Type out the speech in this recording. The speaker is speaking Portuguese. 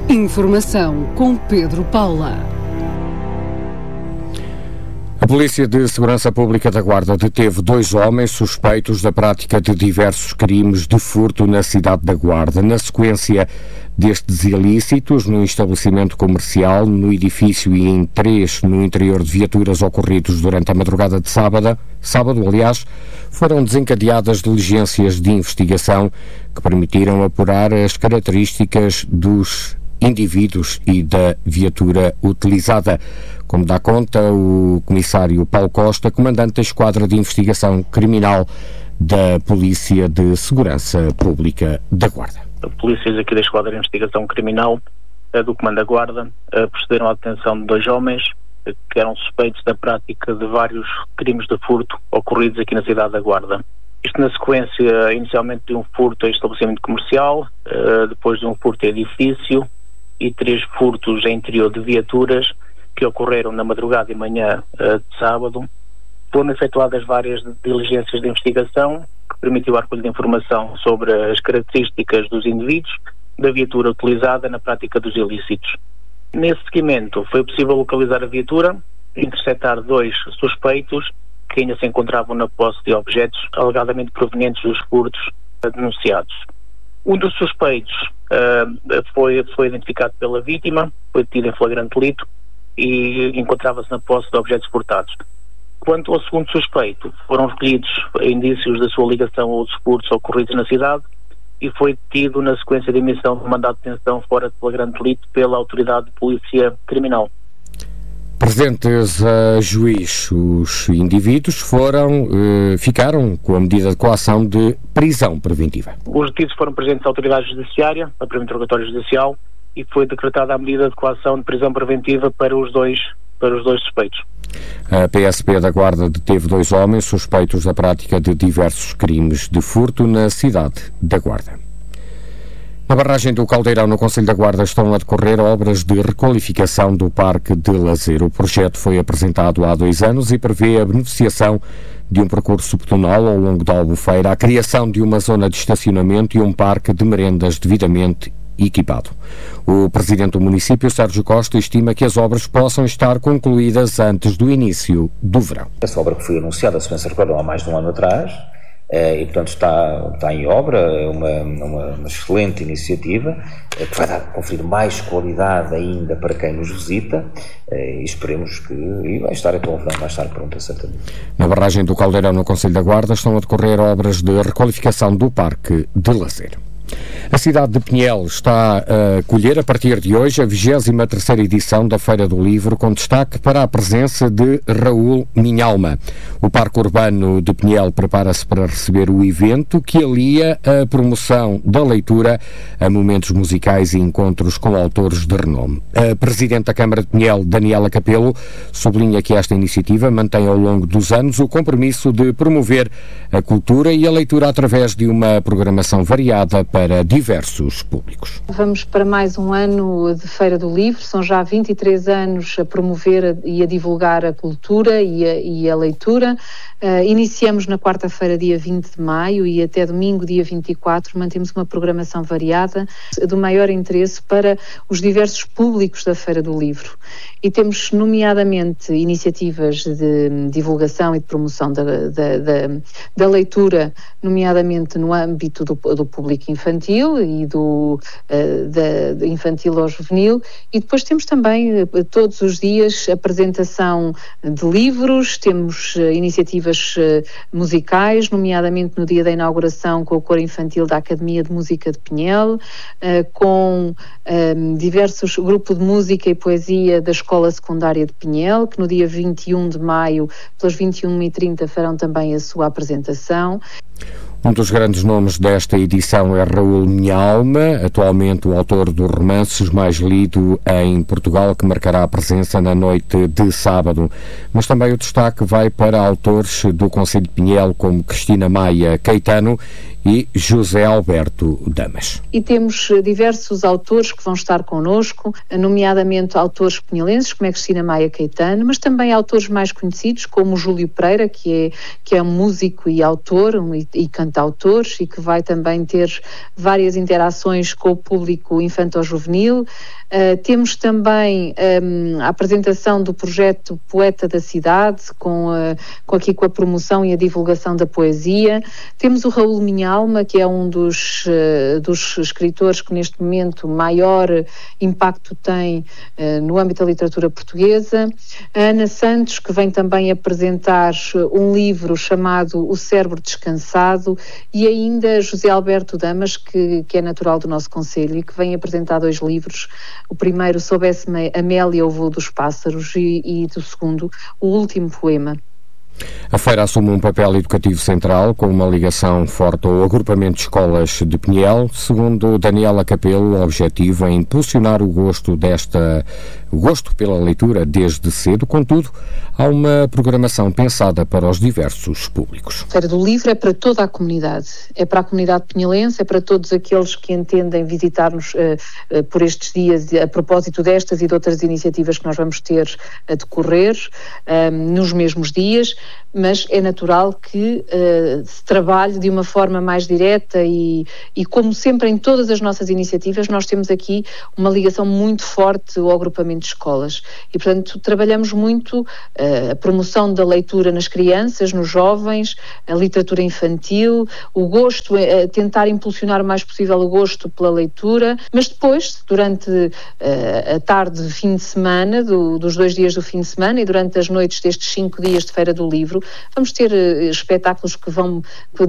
Informação com Pedro Paula. A Polícia de Segurança Pública da Guarda deteve 2 homens suspeitos da prática de diversos crimes de furto na cidade da Guarda. Na sequência destes ilícitos, no estabelecimento comercial, no edifício e em 3 no interior de viaturas ocorridos durante a madrugada de sábado, foram desencadeadas diligências de investigação que permitiram apurar as características dos indivíduos e da viatura utilizada. Como dá conta o comissário Paulo Costa, comandante da Esquadra de Investigação Criminal da Polícia de Segurança Pública da Guarda. Polícias aqui da Esquadra de Investigação Criminal do Comando da Guarda procederam à detenção de 2 homens que eram suspeitos da prática de vários crimes de furto ocorridos aqui na cidade da Guarda. Isto na sequência inicialmente de um furto a estabelecimento comercial, depois de um furto a edifício e 3 furtos em interior de viaturas que ocorreram na madrugada e manhã de sábado. Foram efetuadas várias diligências de investigação que permitiu a recolha de informação sobre as características dos indivíduos, da viatura utilizada na prática dos ilícitos. Nesse seguimento foi possível localizar a viatura, interceptar 2 suspeitos que ainda se encontravam na posse de objetos alegadamente provenientes dos furtos denunciados. Um dos suspeitos foi identificado pela vítima, foi detido em flagrante delito e encontrava-se na posse de objetos furtados. Quanto ao segundo suspeito, foram recolhidos indícios da sua ligação aos furtos ocorridos na cidade e foi detido na sequência de emissão de mandado de detenção fora de flagrante delito pela Autoridade de Polícia Criminal. Presentes a juiz, os indivíduos ficaram com a medida de coação de prisão preventiva. Os detidos foram presentes à Autoridade Judiciária, a primeiro interrogatório judicial, e foi decretada a medida de coação de prisão preventiva para os dois suspeitos. A PSP da Guarda deteve 2 homens suspeitos da prática de diversos crimes de furto na cidade da Guarda. Na barragem do Caldeirão, no Concelho da Guarda, estão a decorrer obras de requalificação do Parque de Lazer. O projeto foi apresentado há 2 anos e prevê a beneficiação de um percurso pedonal ao longo da Albufeira, a criação de uma zona de estacionamento e um parque de merendas devidamente equipado. O presidente do município, Sérgio Costa, estima que as obras possam estar concluídas antes do início do verão. Essa obra que foi anunciada, se bem se recordam, há mais de um ano atrás, e portanto está em obra, é uma excelente iniciativa que vai conferir mais qualidade ainda para quem nos visita e esperemos que vai estar até o verão, vai estar pronta certamente. Na barragem do Caldeirão, no Concelho da Guarda, estão a decorrer obras de requalificação do Parque de Lazer. A cidade de Pinhel está a colher a partir de hoje a 23ª edição da Feira do Livro, com destaque para a presença de Raul Minhalma. O Parque Urbano de Pinhel prepara-se para receber o evento que alia a promoção da leitura a momentos musicais e encontros com autores de renome. A Presidente da Câmara de Pinhel, Daniela Capelo, sublinha que esta iniciativa mantém ao longo dos anos o compromisso de promover a cultura e a leitura através de uma programação variada para diversos públicos. Vamos para mais um ano de Feira do Livro, são já 23 anos a promover e a divulgar a cultura e a leitura. Iniciamos na quarta-feira, dia 20 de maio, e até domingo, dia 24, mantemos uma programação variada do maior interesse para os diversos públicos da Feira do Livro. E temos, nomeadamente, iniciativas de divulgação e de promoção da leitura, nomeadamente no âmbito do público infantil e do infantil ao juvenil, e depois temos também todos os dias apresentação de livros, temos iniciativas musicais, nomeadamente no dia da inauguração com o coro infantil da Academia de Música de Pinhel, com diversos grupos de música e poesia da Escola Secundária de Pinhel, que no dia 21 de maio, pelas 21h30, farão também a sua apresentação. Um dos grandes nomes desta edição é Raul Minhalma, atualmente o autor dos romances mais lido em Portugal, que marcará a presença na noite de sábado. Mas também o destaque vai para autores do Concelho de Pinhel, como Cristina Maia Caetano e José Alberto Damas. E temos diversos autores que vão estar connosco, nomeadamente autores penhalenses, como é Cristina Maia Caetano, mas também autores mais conhecidos, como Júlio Pereira, que é um músico e autor e cantautor, e que vai também ter várias interações com o público infanto-juvenil. Temos também a apresentação do projeto Poeta da Cidade, com a promoção e a divulgação da poesia. Temos o Raul Minhalma, que é um dos escritores que neste momento maior impacto tem no âmbito da literatura portuguesa. A Ana Santos, que vem também apresentar um livro chamado O Cérebro Descansado, e ainda José Alberto Damas, que é natural do nosso concelho e que vem apresentar 2 livros. O primeiro, Soubesse Amélia, o Voo dos Pássaros, e do segundo, O Último Poema. A feira assume um papel educativo central, com uma ligação forte ao agrupamento de escolas de Pinhel. Segundo Daniela Capelo, o objetivo é impulsionar o gosto pela leitura desde cedo. Contudo, há uma programação pensada para os diversos públicos. A Feira do Livro é para toda a comunidade. É para a comunidade pinhelense, é para todos aqueles que entendem visitar-nos por estes dias, a propósito destas e de outras iniciativas que nós vamos ter a decorrer nos mesmos dias, mas é natural que se trabalhe de uma forma mais direta e como sempre em todas as nossas iniciativas, nós temos aqui uma ligação muito forte ao agrupamento de escolas e, portanto, trabalhamos muito a promoção da leitura nas crianças, nos jovens, a literatura infantil, o gosto, tentar impulsionar o mais possível o gosto pela leitura, mas depois, durante a tarde de fim de semana, dos 2 dias do fim de semana e durante as noites destes 5 dias de Feira do Livro, vamos ter espetáculos que